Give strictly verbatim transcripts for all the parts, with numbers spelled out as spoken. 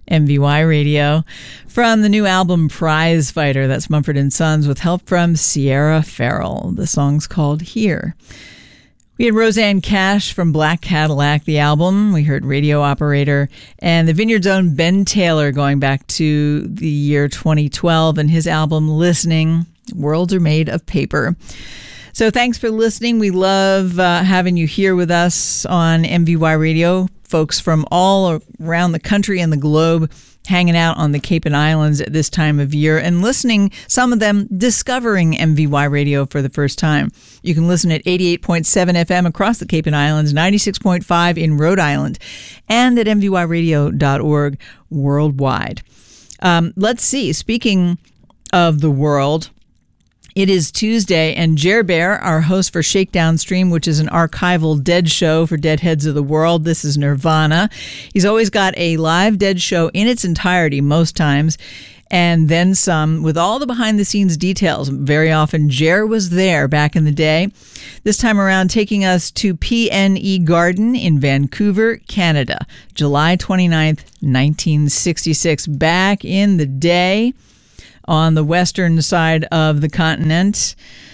M V Y Radio. From the new album Prize Fighter, that's Mumford and Sons, with help from Sierra Farrell. The song's called Here. We had Roseanne Cash from Black Cadillac, the album. We heard Radio Operator. And the Vineyard's own Ben Taylor, going back to the year twenty twelve, and his album Listening, Worlds Are Made of Paper. So thanks for listening. We love uh, having you here with us on M V Y Radio. Folks from all around the country and the globe hanging out on the Cape and Islands at this time of year and listening, some of them discovering M V Y Radio for the first time. You can listen at eighty-eight point seven F M across the Cape and Islands, ninety-six point five in Rhode Island, and at M V Y radio dot org worldwide. Um, let's see. Speaking of the world, it is Tuesday, and Jer Bear, our host for Shakedown Stream, which is an archival Dead show for Deadheads of the world. This is Nirvana. He's always got a live Dead show in its entirety most times, and then some with all the behind-the-scenes details. Very often, Jer was there back in the day. This time around, taking us to P N E Garden in Vancouver, Canada, July twenty-ninth, nineteen sixty-six. Back in the day, on the western side of the continent.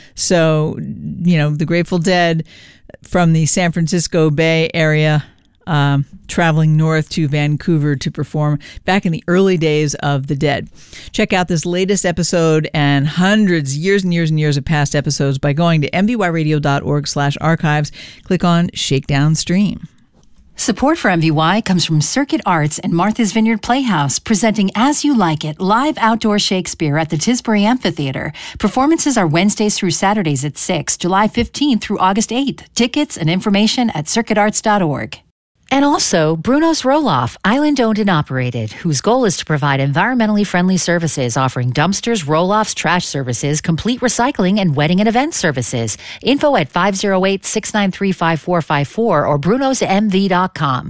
So, you know, the Grateful Dead from the San Francisco Bay Area, um, traveling north to Vancouver to perform back in the early days of the Dead. Check out this latest episode and hundreds, years and years and years of past episodes by going to M V Y radio dot org slash archives. Click on Shakedown Stream. Support for M V Y comes from Circuit Arts and Martha's Vineyard Playhouse, presenting As You Like It, live outdoor Shakespeare at the Tisbury Amphitheater. Performances are Wednesdays through Saturdays at six, July fifteenth through August eighth. Tickets and information at circuit arts dot org. And also, Bruno's Roll-Off, island-owned and operated, whose goal is to provide environmentally friendly services, offering dumpsters, roll-offs, trash services, complete recycling, and wedding and event services. Info at five oh eight, six nine three, five four five four or brunos m v dot com.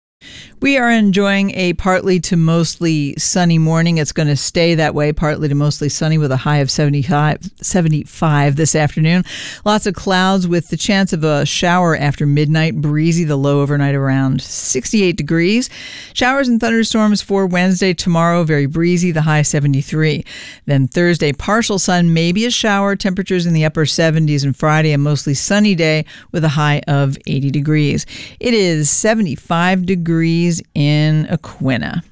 We are enjoying a partly to mostly sunny morning. It's going to stay that way, partly to mostly sunny with a high of seventy-five, seventy-five this afternoon. Lots of clouds with the chance of a shower after midnight. Breezy, the low overnight around sixty-eight degrees. Showers and thunderstorms for Wednesday, tomorrow, very breezy, the high seventy-three. Then Thursday, partial sun, maybe a shower, temperatures in the upper seventies. And Friday, a mostly sunny day with a high of eighty degrees. It is seventy-five degrees in Aquinnah.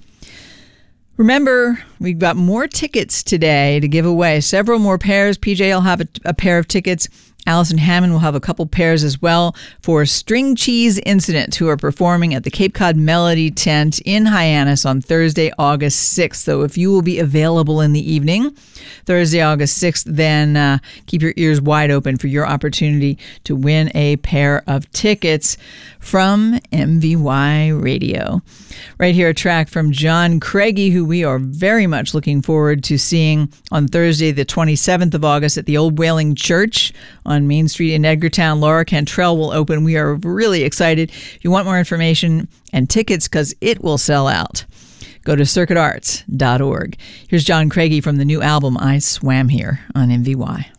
Remember, we've got more tickets today to give away. Several more pairs. P J will have a, a pair of tickets. Allison Hammond will have a couple pairs as well for String Cheese Incident, who are performing at the Cape Cod Melody Tent in Hyannis on Thursday, August sixth. So if you will be available in the evening, Thursday, August sixth, then uh, keep your ears wide open for your opportunity to win a pair of tickets from M V Y Radio. Right here, a track from John Craigie, who we are very much looking forward to seeing on Thursday, the twenty-seventh of August at the Old Whaling Church on Main Street in Edgartown. Laura Cantrell will open. We are really excited. If you want more information and tickets, because it will sell out, go to circuit arts dot org. Here's John Craigie from the new album I Swam Here on M V Y.